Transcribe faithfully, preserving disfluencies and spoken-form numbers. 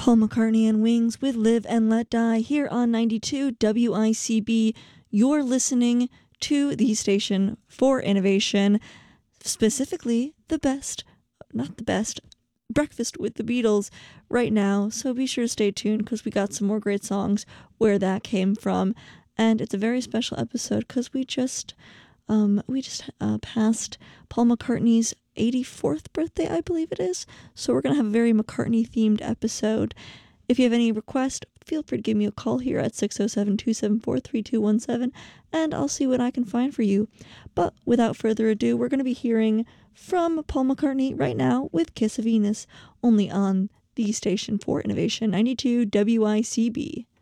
Paul McCartney and Wings with Live and Let Die here on ninety-two W I C B. You're listening to the station for innovation, specifically the best, not the best, Breakfast with the Beatles right now. So be sure to stay tuned because we got some more great songs where that came from. And it's a very special episode because we just um, we just uh, passed Paul McCartney's eighty-fourth birthday, I believe it is. So we're going to have a very McCartney-themed episode. If you have any requests, feel free to give me a call here at six oh seven, two seven four, three two one seven, and I'll see what I can find for you. But without further ado, we're going to be hearing from Paul McCartney right now with Kiss of Venus, only on the station for innovation, ninety-two W I C B.